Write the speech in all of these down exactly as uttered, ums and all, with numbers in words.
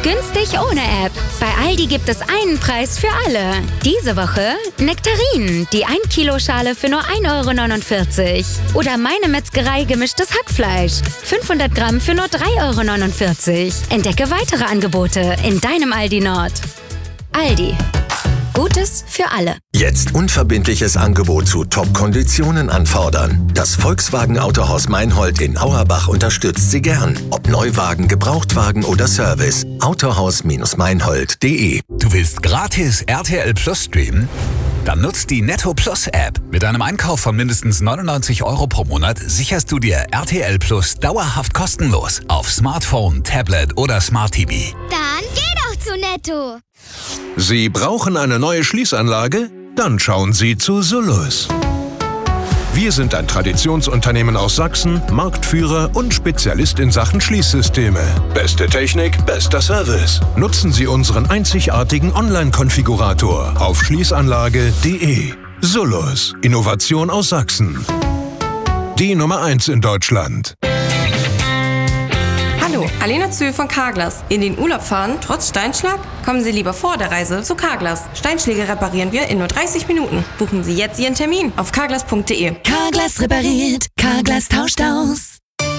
Günstig ohne App. Bei Aldi gibt es einen Preis für alle. Diese Woche Nektarinen, die ein Kilo Schale für nur ein Euro neunundvierzig. Oder Meine Metzgerei gemischtes Hackfleisch. fünfhundert Gramm für nur drei Euro neunundvierzig. Entdecke weitere Angebote in deinem Aldi Nord. Aldi. Gutes für alle. Jetzt unverbindliches Angebot zu Top-Konditionen anfordern. Das Volkswagen Autohaus Meinhold in Auerbach unterstützt Sie gern. Ob Neuwagen, Gebrauchtwagen oder Service. Autohaus Meinhold punkt de. Du willst gratis R T L Plus streamen? Dann nutzt die Netto Plus App. Mit einem Einkauf von mindestens neunundneunzig Euro pro Monat sicherst du dir R T L Plus dauerhaft kostenlos auf Smartphone, Tablet oder Smart T V. Dann geh doch zu Netto. Sie brauchen eine neue Schließanlage? Dann schauen Sie zu Sullus. Wir sind ein Traditionsunternehmen aus Sachsen, Marktführer und Spezialist in Sachen Schließsysteme. Beste Technik, bester Service. Nutzen Sie unseren einzigartigen Online-Konfigurator auf schließanlage punkt de. Sullus. Innovation aus Sachsen. Die Nummer eins in Deutschland. Hallo, Alena Zühl von Carglass. In den Urlaub fahren, trotz Steinschlag? Kommen Sie lieber vor der Reise zu Carglass. Steinschläge reparieren wir in nur dreißig Minuten. Buchen Sie jetzt Ihren Termin auf carglass punkt de. Carglass repariert, Carglass tauscht aus.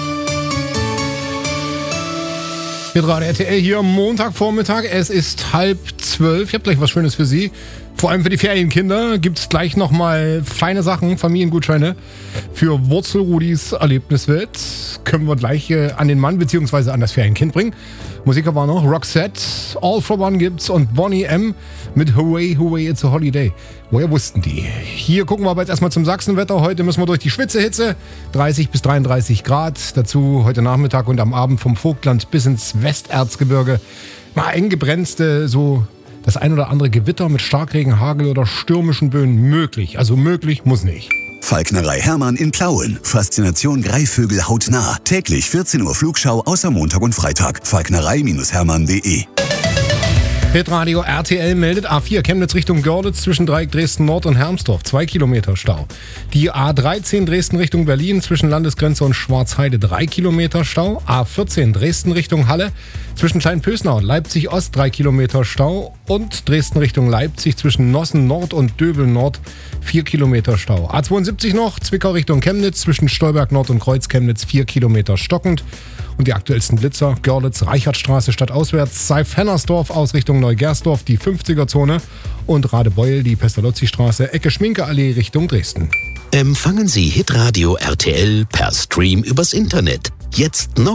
Hier gerade R T L hier Montagvormittag. Es ist halb zwölf. Ich habe gleich was Schönes für Sie. Vor allem für die Ferienkinder gibt es gleich nochmal feine Sachen, Familiengutscheine für Wurzelrudis Erlebniswelt. Können wir gleich äh, an den Mann bzw. an das Ferienkind bringen. Musiker war noch Roxette, All for One gibt's und Bonnie M. mit Hooray, Hooray, It's a Holiday. Woher wussten die? Hier gucken wir aber jetzt erstmal zum Sachsenwetter. Heute müssen wir durch die Schwitzehitze. dreißig bis dreiunddreißig Grad. Dazu heute Nachmittag und am Abend vom Vogtland bis ins Westerzgebirge. Mal eng gebrenzte, so das ein oder andere Gewitter mit Starkregen, Hagel oder stürmischen Böen möglich. Also möglich, muss nicht. Falknerei Hermann in Plauen. Faszination Greifvögel hautnah. Täglich vierzehn Uhr Flugschau außer Montag und Freitag. Falknerei Hermann punkt de. Hitradio R T L meldet A vier Chemnitz Richtung Görlitz zwischen Dreieck Dresden Nord und Hermsdorf. Zwei Kilometer Stau. Die A dreizehn Dresden Richtung Berlin zwischen Landesgrenze und Schwarzheide. Drei Kilometer Stau. A vierzehn Dresden Richtung Halle zwischen Kleinpösnau und Leipzig Ost. Drei Kilometer Stau. Und Dresden Richtung Leipzig zwischen Nossen Nord und Döbel Nord. Vier Kilometer Stau. A zweiundsiebzig noch Zwickau Richtung Chemnitz zwischen Stolberg Nord und Kreuz Chemnitz. Vier Kilometer stockend. Und die aktuellsten Blitzer, Görlitz, Reichertstraße stadtauswärts, Seif-Hennersdorf aus Richtung Neugersdorf, die fünfziger-Zone und Radebeul, die Pestalozzi-Straße, Ecke Schminke-Allee Richtung Dresden. Empfangen Sie Hitradio R T L per Stream übers Internet. Jetzt noch